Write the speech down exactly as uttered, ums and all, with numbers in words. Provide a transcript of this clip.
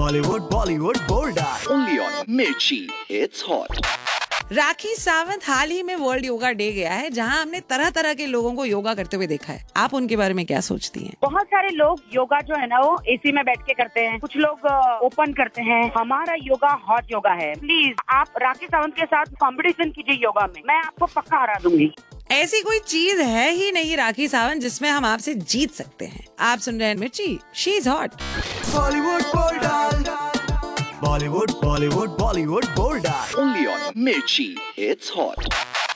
Hollywood, Bollywood, Bollywood. Only on Mirchi. It's hot. Rakhi Sawant हाल ही में world yoga day गया है, जहां हमने तरह तरह के लोगों को योगा करते हुए देखा है। आप उनके बारे में क्या सोचती हैं? बहुत सारे लोग योगा जो है ना वो एसी में बैठ के करते हैं, कुछ लोग ओपन करते हैं। हमारा योगा हॉट योगा है। प्लीज आप राखी सावंत के साथ कंपटीशन कीजिए योगा में, मैं आपको पक्का हरा दूंगी। ऐसी कोई चीज है ही नहीं राखी सावंत जिसमें हम आपसे जीत सकते हैं। आप सुन रहे हैं मिर्ची, she is hot. Bollywood, Bollywood. Bollywood, Bollywood, Bollywood, Bollywood. Only on Mirchi. It's hot.